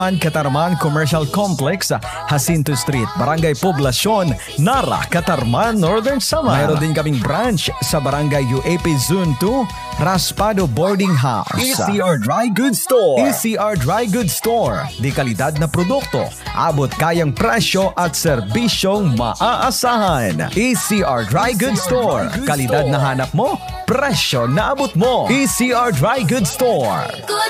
Katarman Commercial Complex, Jacinto Street, Barangay Poblacion, Nara, Katarman, Northern Samar. Mayroon din kaming branch sa Barangay UAP Zone 2, Raspado Boarding House. ECR Dry Goods Store. ECR Dry Goods Store. Di kalidad na produkto, abot kayang presyo at serbisyong maaasahan. ECR Dry Goods Store. Kalidad na hanap mo, presyo na abot mo. ECR Dry Goods Store.